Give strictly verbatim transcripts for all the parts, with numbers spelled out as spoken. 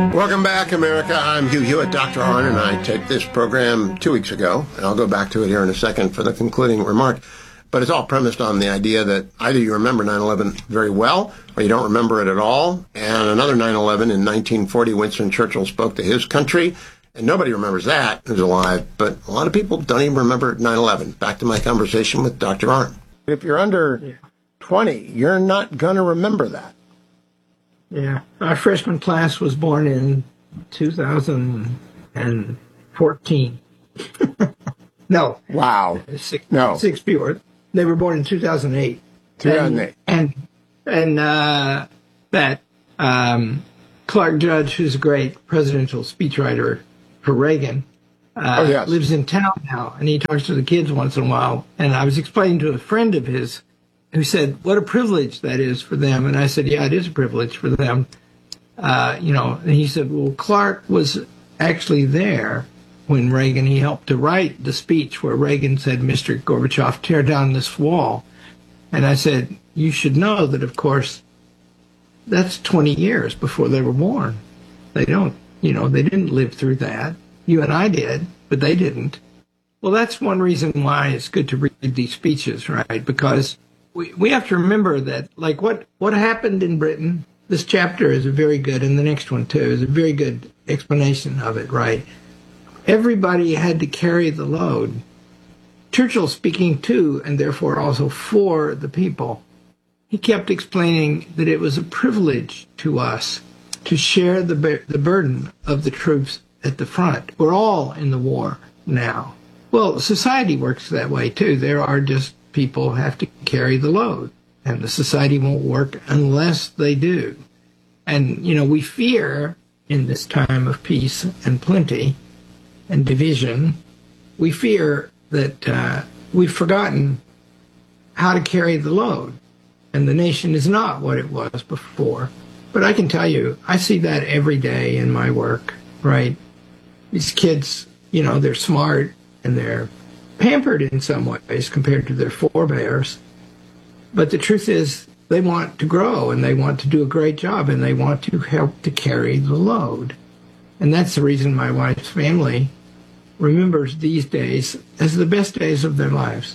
Welcome back, America. I'm Hugh Hewitt, Doctor Arnn, and I taped this program two weeks ago, and I'll go back to it here in a second for the concluding remark. But it's all premised on the idea that either you remember nine eleven very well, or you don't remember it at all. And another nine eleven in nineteen forty, Winston Churchill spoke to his country, and nobody remembers that who's alive. But a lot of people don't even remember nine eleven. Back to my conversation with Doctor Arnn. If you're under twenty, you're not going to remember that. Yeah. Our freshman class was born in two thousand fourteen. No. Wow. Six, no. Six people. They were born in two thousand eight. two thousand eight. And, and, and uh, that um, Clark Judge, who's a great presidential speechwriter for Reagan, uh, oh, yes. lives in town now, and he talks to the kids once in a while. And I was explaining to a friend of his who said, what a privilege that is for them. And I said, yeah, it is a privilege for them. Uh, you know, and he said, well, Clark was actually there when Reagan, he helped to write the speech where Reagan said, Mister Gorbachev, tear down this wall. And I said, you should know that, of course, that's twenty years before they were born. They don't, you know, they didn't live through that. You and I did, but they didn't. Well, that's one reason why it's good to read these speeches, right? Because we, we have to remember that, like, what, what happened in Britain, this chapter is a very good, and the next one, too, is a very good explanation of it, right? Everybody had to carry the load. Churchill speaking to, and therefore also for, the people. He kept explaining that it was a privilege to us to share the bur- the burden of the troops at the front. We're all in the war now. Well, society works that way, too. There are just people who have to carry the load, and the society won't work unless they do. And, you know, we fear in this time of peace and plenty and division, we fear that uh, we've forgotten how to carry the load, and the nation is not what it was before. But I can tell you, I see that every day in my work, right? These kids, you know, they're smart and they're pampered in some ways compared to their forebears. But the truth is, they want to grow and they want to do a great job and they want to help to carry the load. And that's the reason my wife's family remembers these days as the best days of their lives.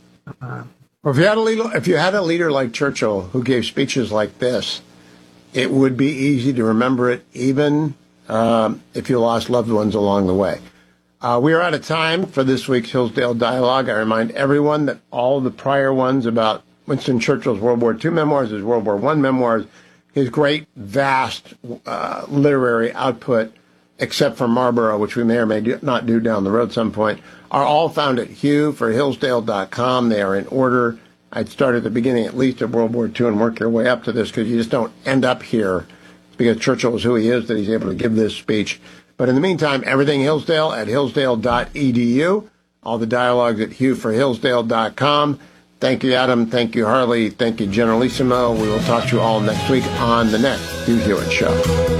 Uh, well, if you had a leader, if you had a leader like Churchill who gave speeches like this, it would be easy to remember it, even um, if you lost loved ones along the way. Uh, we are out of time for this week's Hillsdale Dialogue. I remind everyone that all the prior ones about Winston Churchill's World War Two memoirs, his World War One memoirs, his great, vast uh, literary output, except for Marlborough, which we may or may do, not do down the road at some point, are all found at hugh for hillsdale dot com. They are in order. I'd start at the beginning at least of World War Two and work your way up to this because you just don't end up here because Churchill is who he is that he's able to give this speech. But in the meantime, everything Hillsdale at hillsdale dot e d u. All the dialogues at hugh for hillsdale dot com. Thank you, Adam. Thank you, Harley. Thank you, Generalissimo. We will talk to you all next week on the next Hugh Hewitt Show.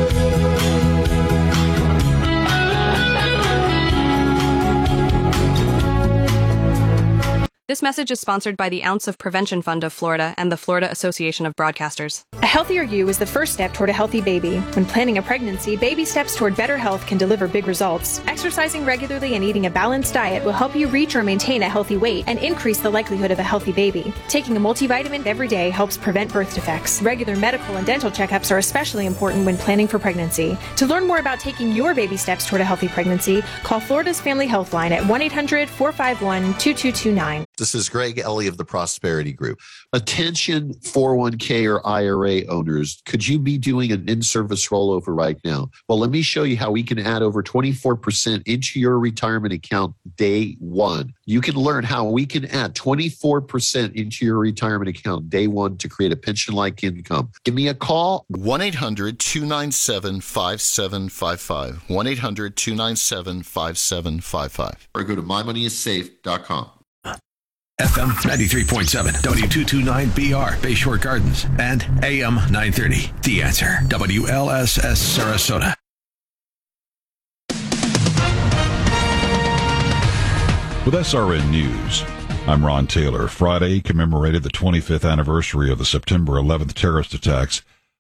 This message is sponsored by the Ounce of Prevention Fund of Florida and the Florida Association of Broadcasters. A healthier you is the first step toward a healthy baby. When planning a pregnancy, baby steps toward better health can deliver big results. Exercising regularly and eating a balanced diet will help you reach or maintain a healthy weight and increase the likelihood of a healthy baby. Taking a multivitamin every day helps prevent birth defects. Regular medical and dental checkups are especially important when planning for pregnancy. To learn more about taking your baby steps toward a healthy pregnancy, call Florida's Family Health Line at one eight hundred, four five one, two two two nine. This is Greg Ellie of the Prosperity Group. Attention four oh one k or I R A owners, could you be doing an in-service rollover right now? Well, let me show you how we can add over twenty-four percent into your retirement account day one. You can learn how we can add twenty-four percent into your retirement account day one to create a pension-like income. Give me a call. one eight hundred, two nine seven, five seven five five. one eight hundred, two nine seven, five seven five five. Or go to my money is safe dot com. F M ninety-three point seven, W two twenty-nine B R, Bayshore Gardens, and A M nine thirty, The Answer, W L S S Sarasota. With S R N News, I'm Ron Taylor. Friday commemorated the twenty-fifth anniversary of the September eleventh terrorist attacks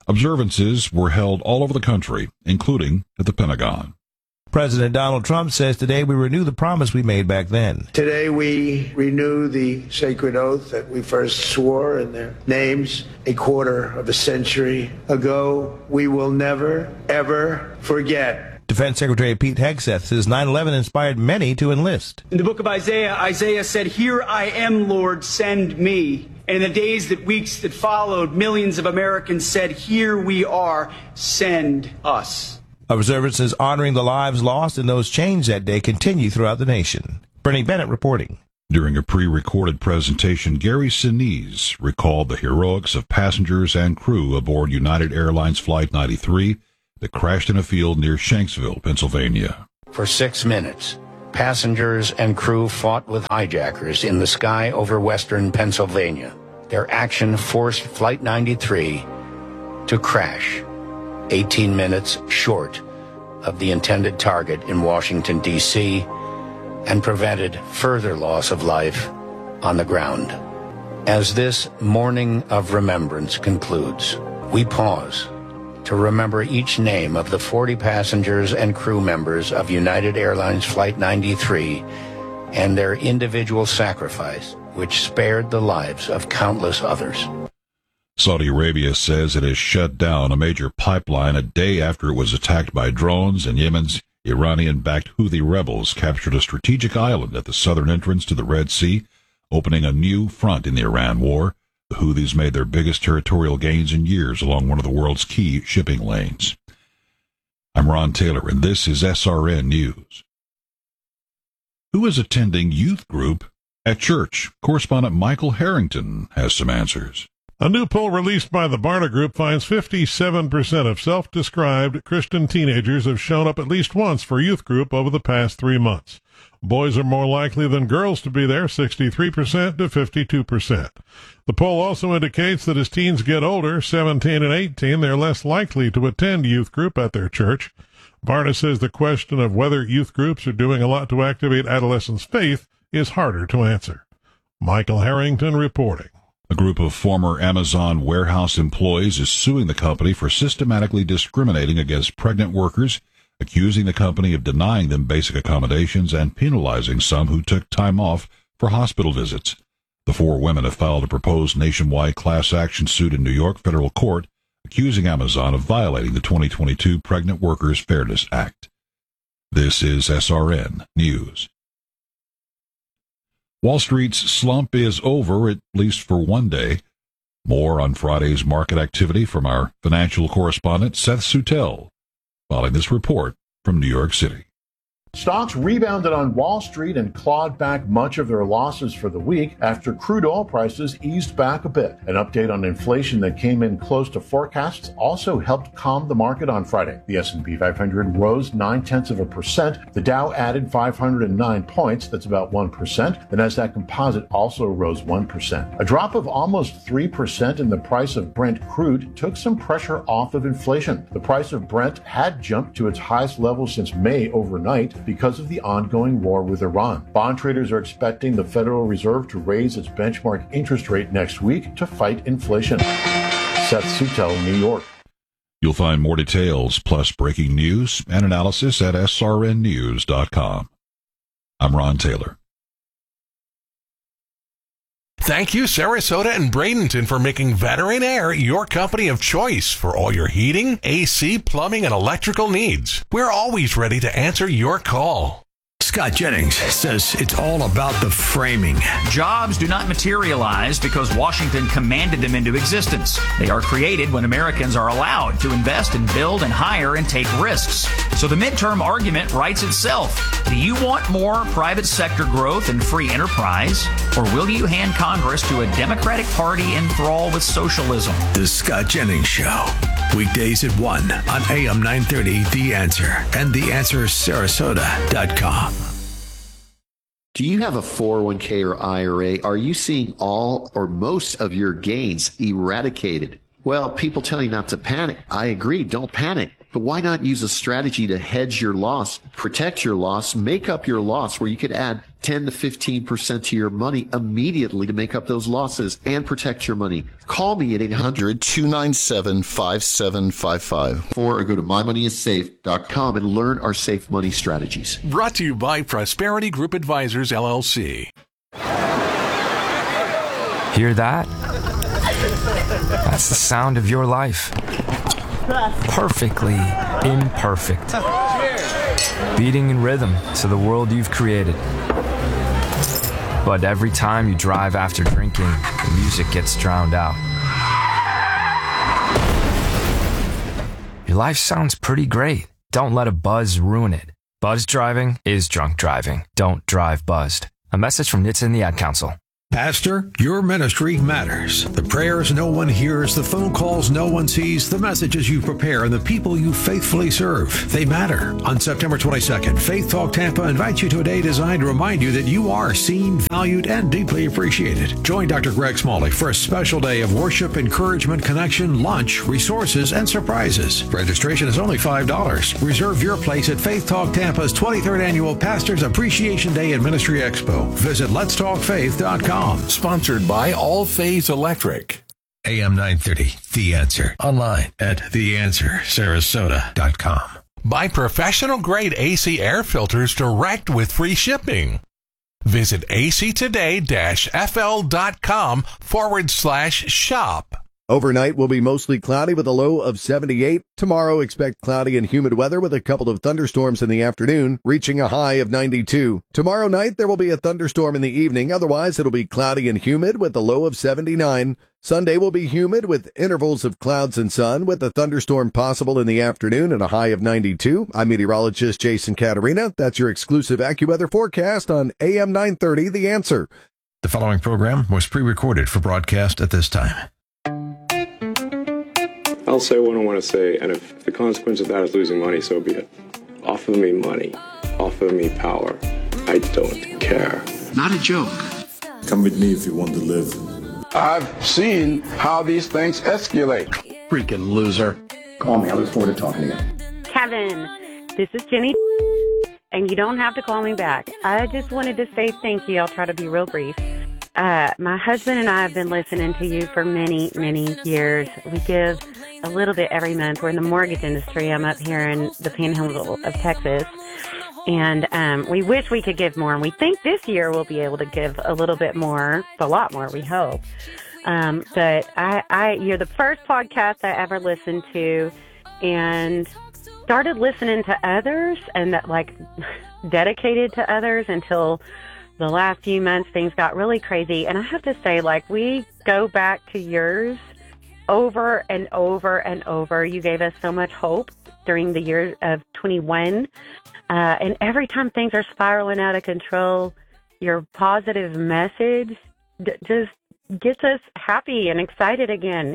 Observances were held all over the country, including at the Pentagon. President Donald Trump says today we renew the promise we made back then. Today we renew the sacred oath that we first swore in their names a quarter of a century ago. We will never, ever forget. Defense Secretary Pete Hegseth says nine eleven inspired many to enlist. In the book of Isaiah, Isaiah said, "Here I am, Lord, send me." And in the days that weeks that followed, millions of Americans said, "Here we are, send us." Observances honoring the lives lost and those changed that day continue throughout the nation. Bernie Bennett reporting. During a pre-recorded presentation, Gary Sinise recalled the heroics of passengers and crew aboard United Airlines Flight ninety-three that crashed in a field near Shanksville, Pennsylvania. For six minutes, passengers and crew fought with hijackers in the sky over western Pennsylvania. Their action forced Flight ninety-three to crash eighteen minutes short of the intended target in Washington, D C, and prevented further loss of life on the ground. As this morning of remembrance concludes, we pause to remember each name of the forty passengers and crew members of United Airlines Flight ninety-three and their individual sacrifice, which spared the lives of countless others. Saudi Arabia says it has shut down a major pipeline a day after it was attacked by drones, and Yemen's Iranian-backed Houthi rebels captured a strategic island at the southern entrance to the Red Sea, opening a new front in the Iran war. The Houthis made their biggest territorial gains in years along one of the world's key shipping lanes. I'm Ron Taylor, and this is S R N News. Who is attending youth group at church? Correspondent Michael Harrington has some answers. A new poll released by the Barna Group finds fifty-seven percent of self-described Christian teenagers have shown up at least once for youth group over the past three months. Boys are more likely than girls to be there, sixty-three percent to fifty-two percent. The poll also indicates that as teens get older, seventeen and eighteen, they're less likely to attend youth group at their church. Barna says the question of whether youth groups are doing a lot to activate adolescents' faith is harder to answer. Michael Harrington reporting. A group of former Amazon warehouse employees is suing the company for systematically discriminating against pregnant workers, accusing the company of denying them basic accommodations and penalizing some who took time off for hospital visits. The four women have filed a proposed nationwide class action suit in New York federal court, accusing Amazon of violating the twenty twenty-two Pregnant Workers Fairness Act. This is S R N News. Wall Street's slump is over, at least for one day. More on Friday's market activity from our financial correspondent, Seth Sutel, following this report from New York City. Stocks rebounded on Wall Street and clawed back much of their losses for the week after crude oil prices eased back a bit. An update on inflation that came in close to forecasts also helped calm the market on Friday. The S and P five hundred rose nine-tenths of a percent. The Dow added five hundred nine points, that's about one percent. The Nasdaq Composite also rose one percent. A drop of almost three percent in the price of Brent crude took some pressure off of inflation. The price of Brent had jumped to its highest level since May overnight because of the ongoing war with Iran. Bond traders are expecting the Federal Reserve to raise its benchmark interest rate next week to fight inflation. Seth Sutel, New York. You'll find more details plus breaking news and analysis at S R N news dot com. I'm Ron Taylor. Thank you, Sarasota and Bradenton, for making Veteran Air your company of choice for all your heating, A C, plumbing, and electrical needs. We're always ready to answer your call. Scott Jennings says it's all about the framing. Jobs do not materialize because Washington commanded them into existence. They are created when Americans are allowed to invest and build and hire and take risks. So the midterm argument writes itself. Do you want more private sector growth and free enterprise? Or will you hand Congress to a Democratic Party enthralled with socialism? The Scott Jennings Show. Weekdays at one on A M nine thirty, The Answer, and the answer sarasota dot com. Do you have a four oh one k or I R A? Are you seeing all or most of your gains eradicated? Well, people tell you not to panic. I agree. Don't panic. But why not use a strategy to hedge your loss, protect your loss, make up your loss, where you could add ten to fifteen percent to your money immediately to make up those losses and protect your money? Call me at eight hundred, two nine seven, five seven five five or go to my money is safe dot com and learn our safe money strategies. Brought to you by Prosperity Group Advisors, L L C. Hear that? That's the sound of your life. Perfectly imperfect. Beating in rhythm to the world you've created. But every time you drive after drinking, the music gets drowned out. Your life sounds pretty great. Don't let a buzz ruin it. Buzz driving is drunk driving. Don't drive buzzed. A message from N H T S A and the Ad Council. Pastor, your ministry matters. The prayers no one hears, the phone calls no one sees, the messages you prepare, and the people you faithfully serve, they matter. On September twenty-second, Faith Talk Tampa invites you to a day designed to remind you that you are seen, valued, and deeply appreciated. Join Doctor Greg Smalley for a special day of worship, encouragement, connection, lunch, resources, and surprises. Registration is only five dollars. Reserve your place at Faith Talk Tampa's twenty-third Annual Pastors Appreciation Day and Ministry Expo. Visit lets talk faith dot com. Sponsored by All Phase Electric. A M nine thirty, The Answer. Online at the answer sarasota dot com. Buy professional-grade A C air filters direct with free shipping. Visit actoday-fl.com forward slash shop. Overnight will be mostly cloudy with a low of seventy-eight. Tomorrow, expect cloudy and humid weather with a couple of thunderstorms in the afternoon, reaching a high of ninety-two. Tomorrow night, there will be a thunderstorm in the evening. Otherwise, it'll be cloudy and humid with a low of seventy-nine. Sunday will be humid with intervals of clouds and sun, with a thunderstorm possible in the afternoon and a high of ninety-two. I'm meteorologist Jason Caterina. That's your exclusive AccuWeather forecast on A M nine thirty, The Answer. The following program was pre-recorded for broadcast at this time. I'll say what I want to say, and if the consequence of that is losing money, so be it. Offer me money. Offer me power. I don't care. Not a joke. Come with me if you want to live. I've seen how these things escalate. Freaking loser. Call me. I look forward to talking to you. Kevin, this is Jenny, and you don't have to call me back. I just wanted to say thank you. I'll try to be real brief. Uh, my husband and I have been listening to you for many, many years. We give a little bit every month. We're in the mortgage industry. I'm up here in the panhandle of Texas. And um, we wish we could give more. And we think this year we'll be able to give a little bit more, a lot more, we hope. Um, but I, I, you're the first podcast I ever listened to, and started listening to others and that, like, dedicated to others until the last few months things got really crazy. And I have to say, like, we go back to yours over and over and over. You gave us so much hope during the year of twenty-one. Uh, and every time things are spiraling out of control, your positive message d- just gets us happy and excited again.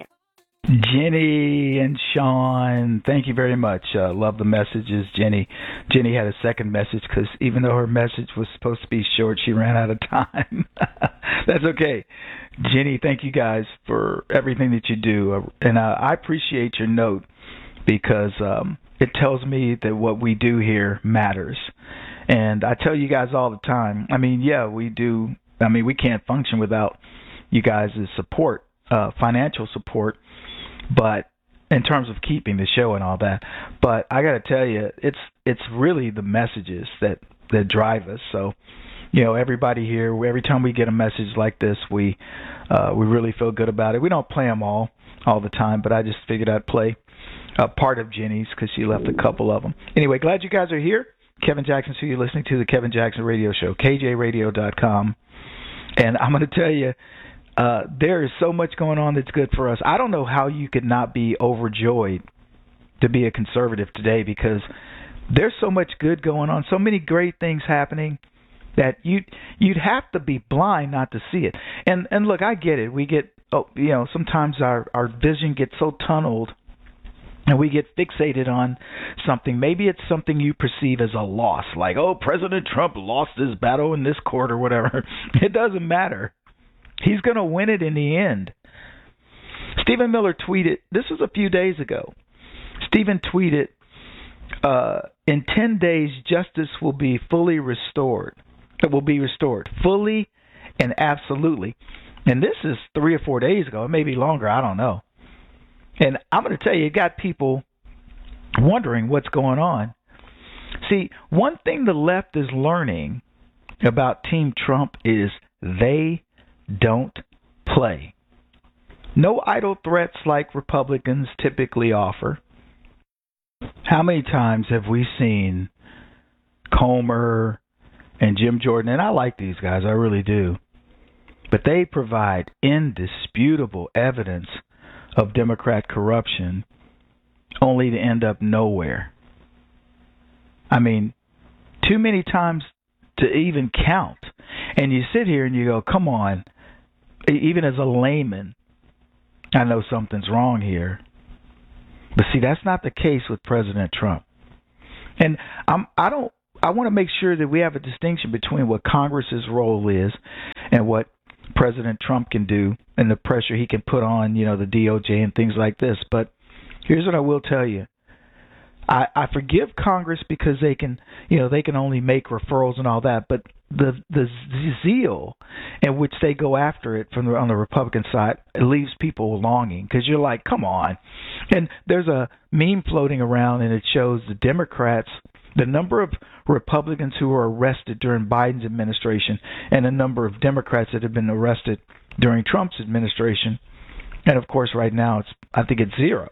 Jenny and Sean, thank you very much. Uh, love the messages. Jenny Jenny had a second message because even though her message was supposed to be short, she ran out of time. That's okay. Jenny, thank you guys for everything that you do. And uh, I appreciate your note because um, it tells me that what we do here matters. And I tell you guys all the time, I mean, yeah, we do. I mean, we can't function without you guys' support, uh, financial support. But in terms of keeping the show and all that, but I got to tell you, it's it's really the messages that, that drive us. So, you know, everybody here, every time we get a message like this, we uh, we really feel good about it. We don't play them all all the time, but I just figured I'd play a part of Jenny's because she left a couple of them. Anyway, glad you guys are here. Kevin Jackson, so you're listening to the Kevin Jackson Radio Show, K J radio dot com. And I'm going to tell you, Uh, there is so much going on that's good for us. I don't know how you could not be overjoyed to be a conservative today because there's so much good going on, so many great things happening that you you'd have to be blind not to see it. And and look, I get it. We get oh, you know, sometimes our our vision gets so tunneled and we get fixated on something. Maybe it's something you perceive as a loss, like, oh, President Trump lost his battle in this court or whatever. It doesn't matter. He's going to win it in the end. Stephen Miller tweeted, this was a few days ago. Stephen tweeted uh, in ten days, justice will be fully restored. It will be restored fully and absolutely. And this is three or four days ago. It may be longer. I don't know. And I'm going to tell you, it got people wondering what's going on. See, one thing the left is learning about Team Trump is they don't play. No idle threats like Republicans typically offer. How many times have we seen Comer and Jim Jordan? And I like these guys, I really do. But they provide indisputable evidence of Democrat corruption only to end up nowhere. I mean, too many times to even count. And you sit here and you go, come on, even as a layman, I know something's wrong here. But see, that's not the case with President Trump. And I'm, I don't, I want to make sure that we have a distinction between what Congress's role is and what President Trump can do and the pressure he can put on, you know, the D O J and things like this. But here's what I will tell you. I, I forgive Congress because they can, you know, they can only make referrals and all that. But the the zeal in which they go after it from the, on the Republican side, it leaves people longing because you're like, come on. And there's a meme floating around and it shows the Democrats, the number of Republicans who were arrested during Biden's administration and the number of Democrats that have been arrested during Trump's administration. And of course, right now, it's I think it's zero.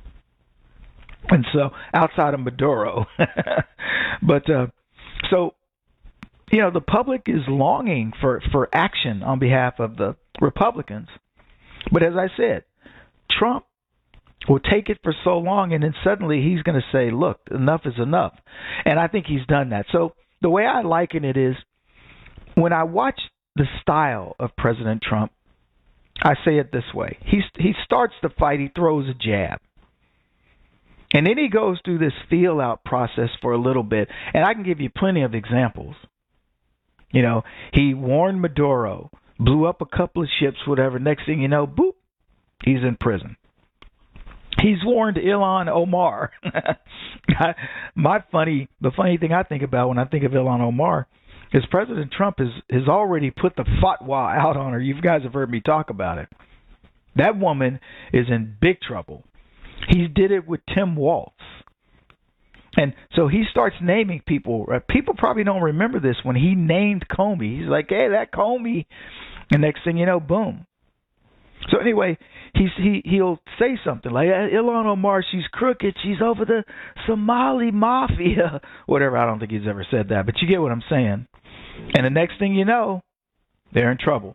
And so outside of Maduro, but uh, so, you know, the public is longing for, for action on behalf of the Republicans. But as I said, Trump will take it for so long, and then suddenly he's going to say, look, enough is enough. And I think he's done that. So the way I liken it is when I watch the style of President Trump, I say it this way. He, he starts the fight, he throws a jab. And then he goes through this feel-out process for a little bit. And I can give you plenty of examples. You know, he warned Maduro, blew up a couple of ships, whatever. Next thing you know, boop, he's in prison. He's warned Ilhan Omar. My funny, the funny thing I think about when I think of Ilhan Omar is President Trump has, has already put the fatwa out on her. You guys have heard me talk about it. That woman is in big trouble. He did it with Tim Walz. And so he starts naming people. People probably don't remember this when he named Comey. He's like, hey, that Comey. And next thing you know, boom. So anyway, he's, he, he'll say something like, Ilhan Omar, she's crooked. She's over the Somali mafia. Whatever. I don't think he's ever said that. But you get what I'm saying. And the next thing you know, they're in trouble.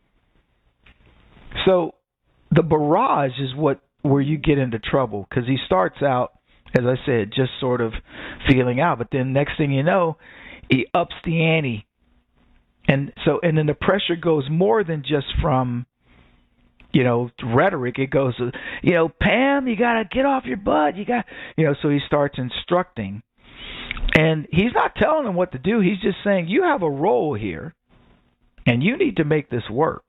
So the barrage is what where you get into trouble because he starts out, as I said, just sort of feeling out. But then next thing you know, he ups the ante. And so, and then the pressure goes more than just from, you know, rhetoric. It goes, you know, Pam, you got to get off your butt. You got, you know, so he starts instructing. And he's not telling them what to do. He's just saying, you have a role here and you need to make this work.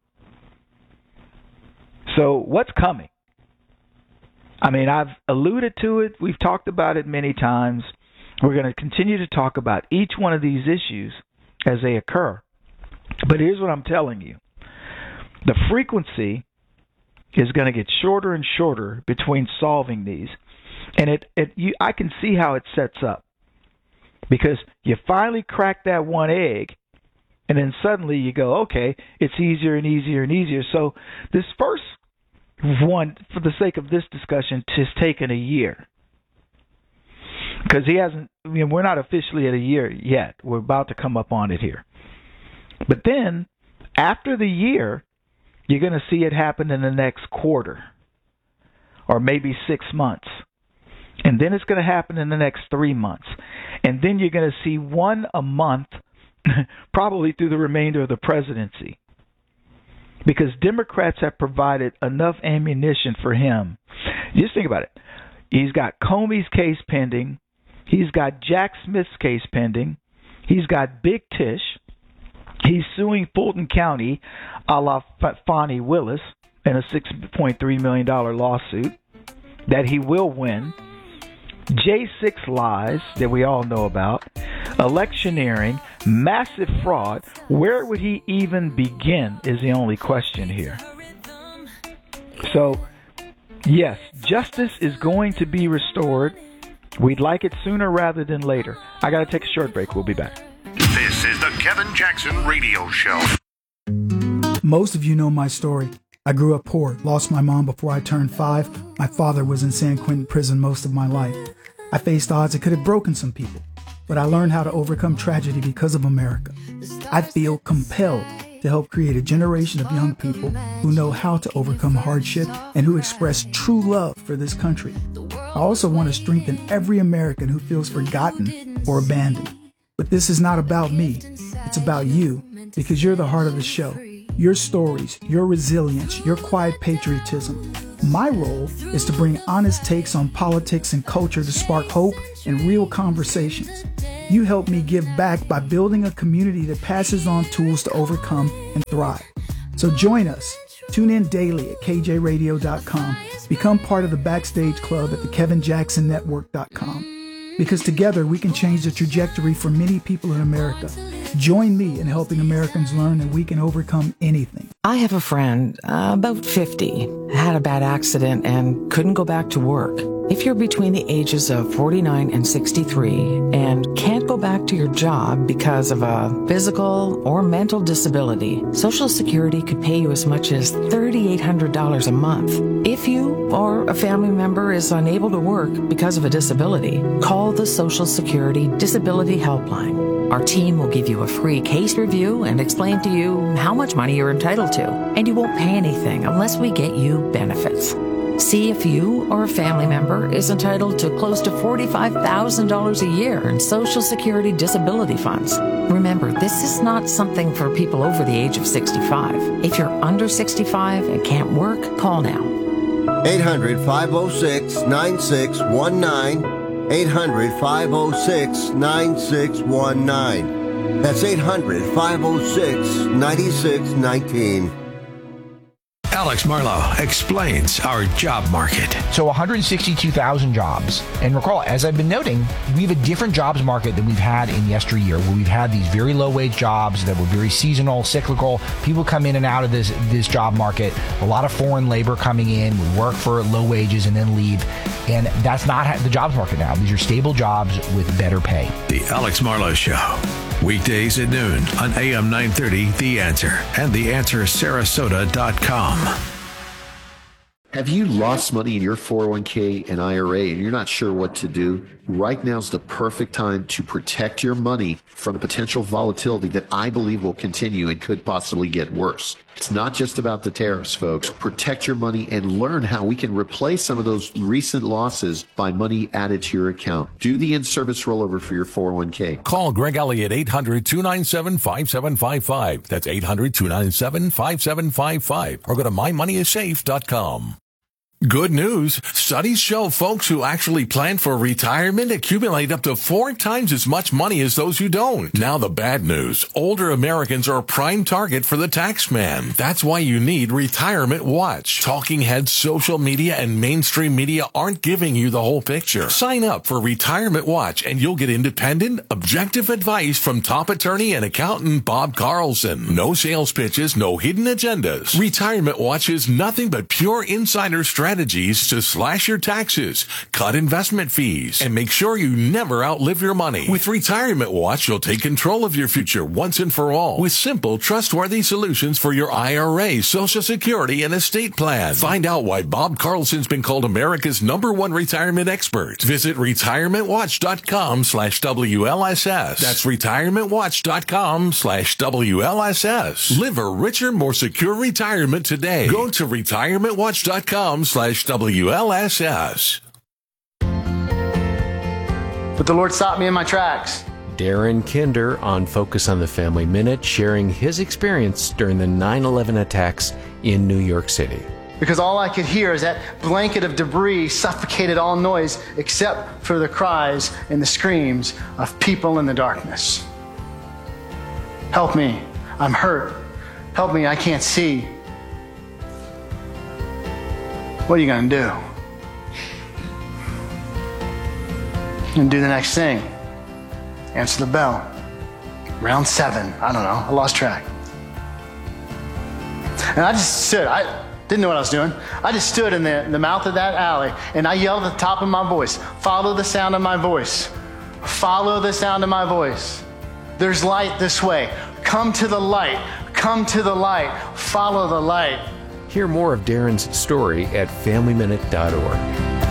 So what's coming? I mean, I've alluded to it. We've talked about it many times. We're going to continue to talk about each one of these issues as they occur. But here's what I'm telling you. The frequency is going to get shorter and shorter between solving these. And it, it you, I can see how it sets up. Because you finally crack that one egg, and then suddenly you go, okay, it's easier and easier and easier. So this first one, for the sake of this discussion, has taken a year because he hasn't. I mean, we're not officially at a year yet. We're about to come up on it here, but then after the year, you're going to see it happen in the next quarter, or maybe six months, and then it's going to happen in the next three months, and then you're going to see one a month, probably through the remainder of the presidency. Because Democrats have provided enough ammunition for him. Just think about it. He's got Comey's case pending. He's got Jack Smith's case pending. He's got Big Tish. He's suing Fulton County a la Fani Willis in a six point three million dollars lawsuit that he will win. J six lies that we all know about, electioneering, massive fraud. Where would he even begin is the only question here. So, yes, justice is going to be restored. We'd like it sooner rather than later. I got to take a short break. We'll be back. This is the Kevin Jackson Radio Show. Most of you know my story. I grew up poor, lost my mom before I turned five. My father was in San Quentin prison most of my life. I faced odds that could have broken some people, but I learned how to overcome tragedy because of America. I feel compelled to help create a generation of young people who know how to overcome hardship and who express true love for this country. I also want to strengthen every American who feels forgotten or abandoned. But this is not about me. It's about you, because you're the heart of the show. Your stories, your resilience, your quiet patriotism. My role is to bring honest takes on politics and culture to spark hope and real conversations. You help me give back by building a community that passes on tools to overcome and thrive. So join us. Tune in daily at K J radio dot com. Become part of the Backstage Club at the Kevin Jackson Network dot com. Because together we can change the trajectory for many people in America. Join me in helping Americans learn that we can overcome anything. I have a friend, uh, about fifty, had a bad accident and couldn't go back to work. If you're between the ages of forty-nine and sixty-three and can't go back to your job because of a physical or mental disability, Social Security could pay you as much as three thousand eight hundred dollars a month. If you or a family member is unable to work because of a disability, call the Social Security Disability Helpline. Our team will give you a free case review and explain to you how much money you're entitled to, and you won't pay anything unless we get you benefits. See if you or a family member is entitled to close to forty-five thousand dollars a year in Social Security disability funds. Remember, this is not something for people over the age of sixty-five. If you're under sixty-five and can't work, call now. eight hundred, five oh six, nine six one nine. eight hundred, five oh six, nine six one nine. That's eight hundred, five oh six, nine six one nine. Alex Marlowe explains our job market. So one hundred sixty-two thousand jobs. And recall, as I've been noting, we have a different jobs market than we've had in yesteryear, where we've had these very low-wage jobs that were very seasonal, cyclical. People come in and out of this, this job market. A lot of foreign labor coming in, we work for low wages and then leave. And that's not the jobs market now. These are stable jobs with better pay. The Alex Marlowe Show. Weekdays at noon on A M nine thirty, The Answer, and the answer sarasota dot com. Have you lost money in your four oh one k and I R A and you're not sure what to do? Right now is the perfect time to protect your money from the potential volatility that I believe will continue and could possibly get worse. It's not just about the tariffs, folks. Protect your money and learn how we can replace some of those recent losses by money added to your account. Do the in-service rollover for your four oh one k. Call Greg Elliott, eight hundred, two nine seven, five seven five five. That's eight hundred, two nine seven, five seven five five. Or go to my money is safe dot com. Good news. Studies show folks who actually plan for retirement accumulate up to four times as much money as those who don't. Now the bad news. Older Americans are a prime target for the tax man. That's why you need Retirement Watch. Talking heads, social media, and mainstream media aren't giving you the whole picture. Sign up for Retirement Watch and you'll get independent, objective advice from top attorney and accountant Bob Carlson. No sales pitches, no hidden agendas. Retirement Watch is nothing but pure insider strategy. Strategies to slash your taxes, cut investment fees, and make sure you never outlive your money. With Retirement Watch, you'll take control of your future once and for all with simple, trustworthy solutions for your I R A, Social Security, and estate plan. Find out why Bob Carlson's been called America's number one retirement expert. Visit retirement watch dot com slash W L S S. That's retirement watch dot com slash W L S S. Live a richer, more secure retirement today. Go to retirement watch dot com slash W L S S. But the Lord stopped me in my tracks. Darren Kinder on Focus on the Family Minute, sharing his experience during the nine eleven attacks in New York City. Because all I could hear is that blanket of debris suffocated all noise except for the cries and the screams of people in the darkness. Help me. I'm hurt. Help me. I can't see. What are you going to do? and do the next thing. Answer the bell. Round seven. I don't know. I lost track. And I just stood. I didn't know what I was doing. I just stood in the, in the mouth of that alley, and I yelled at the top of my voice, follow the sound of my voice. Follow the sound of my voice. There's light this way. Come to the light. Come to the light. Follow the light. Hear more of Darren's story at family minute dot org.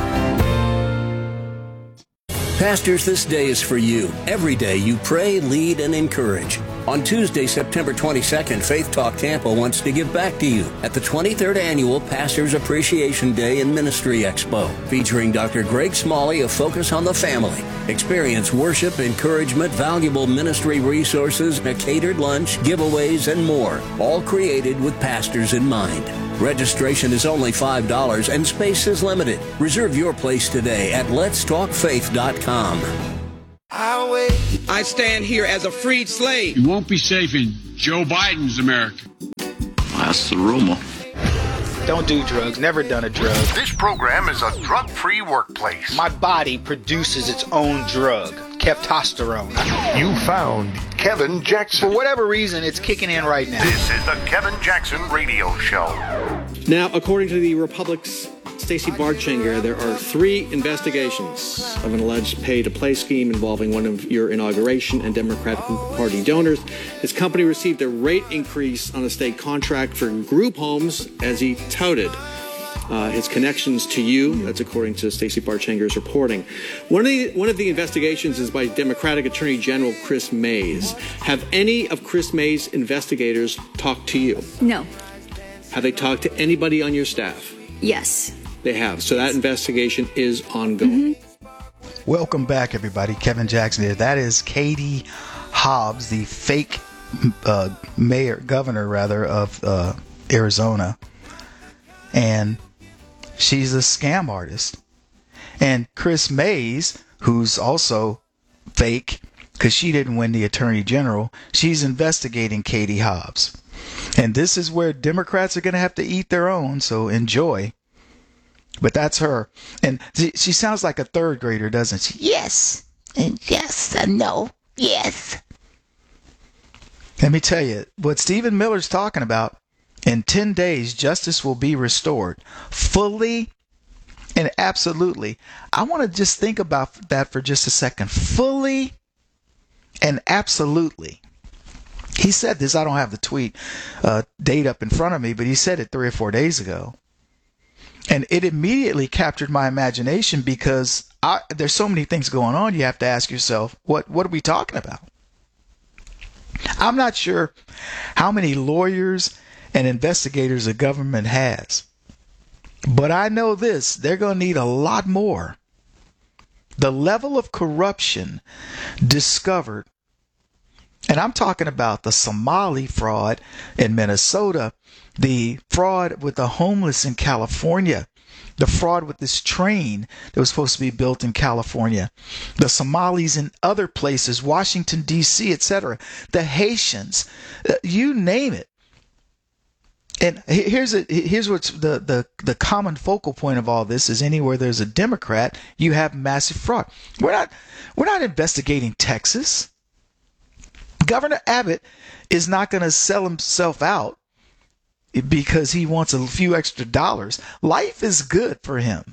Pastors, this day is for you. Every day you pray, lead, and encourage. On Tuesday, September twenty-second, Faith Talk Tampa wants to give back to you at the twenty-third Annual Pastors Appreciation Day and Ministry Expo, featuring Doctor Greg Smalley of Focus on the Family. Experience worship, encouragement, valuable ministry resources, a catered lunch, giveaways, and more, all created with pastors in mind. Registration is only five dollars and space is limited. Reserve your place today at lets talk faith dot com. I stand here as a freed slave. You won't be safe in Joe Biden's America. That's the rumor. Don't do drugs. Never done a drug. This program is a drug-free workplace. My body produces its own drug, testosterone. You found Kevin Jackson. For whatever reason, it's kicking in right now. This is the Kevin Jackson Radio Show. Now, according to the Republic's Stacey Bartschinger, there are three investigations of an alleged pay-to-play scheme involving one of your inauguration and Democratic Party donors. His company received a rate increase on a state contract for group homes as he touted uh, his connections to you. That's according to Stacey Bartschinger's reporting. One of the one of the investigations is by Democratic Attorney General Chris Mays. Have any of Chris Mays' investigators talked to you? No. Have they talked to anybody on your staff? Yes. They have. So that investigation is ongoing. Mm-hmm. Welcome back, everybody. Kevin Jackson here. That is Katie Hobbs, the fake uh, mayor, governor, rather, of uh, Arizona. And she's a scam artist. And Chris Mays, who's also fake, because she didn't win the attorney general, she's investigating Katie Hobbs. And this is where Democrats are going to have to eat their own, so enjoy. But that's her. And she sounds like a third grader, doesn't she? Yes. And yes and no. Yes. Let me tell you, what Stephen Miller's talking about, in ten days, justice will be restored. Fully and absolutely. I want to just think about that for just a second. Fully and absolutely. He said this. I don't have the tweet uh, date up in front of me, but he said it three or four days ago. And it immediately captured my imagination because I, there's so many things going on. You have to ask yourself, what, what are we talking about? I'm not sure how many lawyers and investigators the government has. But I know this, they're going to need a lot more. The level of corruption discovered, and I'm talking about the Somali fraud in Minnesota, the fraud with the homeless in California, the fraud with this train that was supposed to be built in California, the Somalis in other places, Washington, D C, et cetera, the Haitians, you name it. And here's a, here's what's the, the, the common focal point of all this is anywhere there's a Democrat, you have massive fraud. We're not we're not investigating Texas. Governor Abbott is not going to sell himself out because he wants a few extra dollars. Life is good for him.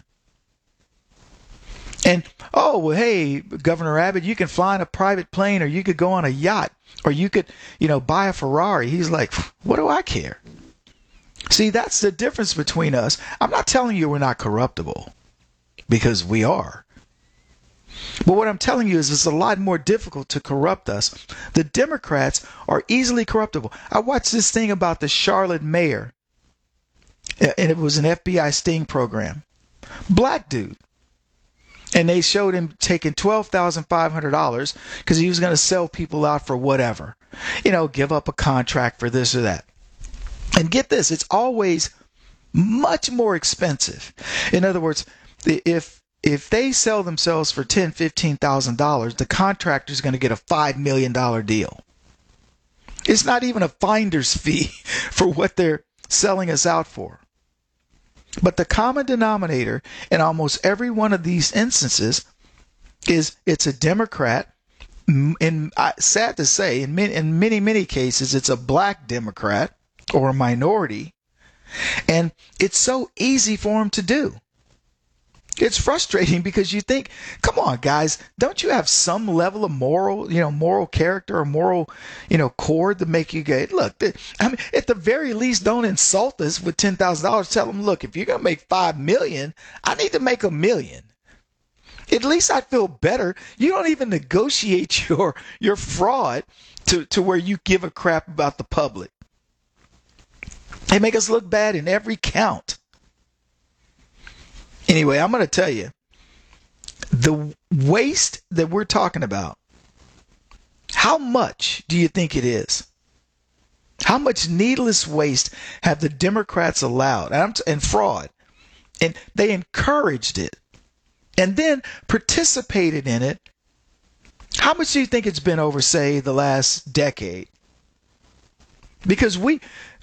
And, oh, well, hey, Governor Abbott, you can fly in a private plane or you could go on a yacht or you could, you know, buy a Ferrari. He's like, what do I care? See, that's the difference between us. I'm not telling you we're not corruptible because we are. But what I'm telling you is it's a lot more difficult to corrupt us. The Democrats are easily corruptible. I watched this thing about the Charlotte mayor, and it was an F B I sting program. Black dude. And they showed him taking twelve thousand five hundred dollars because he was going to sell people out for whatever. You know, give up a contract for this or that. And get this, it's always much more expensive. In other words, if if they sell themselves for ten thousand dollars, fifteen thousand dollars, the contractor's going to get a five million dollars deal. It's not even a finder's fee for what they're selling us out for. But the common denominator in almost every one of these instances is it's a Democrat. And I, sad to say, in many, in many, many cases, it's a black Democrat or a minority. And it's so easy for them to do. It's frustrating because you think, come on, guys, don't you have some level of moral, you know, moral character or moral, you know, cord to make you go, look, I mean, at the very least, don't insult us with ten thousand dollars. Tell them, look, if you're going to make five million dollars, I need to make a million. At least I feel better. You don't even negotiate your your fraud to, to where you give a crap about the public. They make us look bad in every count. Anyway, I'm going to tell you, the waste that we're talking about, how much do you think it is? How much needless waste have the Democrats allowed and, I'm t- and fraud? And they encouraged it and then participated in it. How much do you think it's been over, say, the last decade? Because we,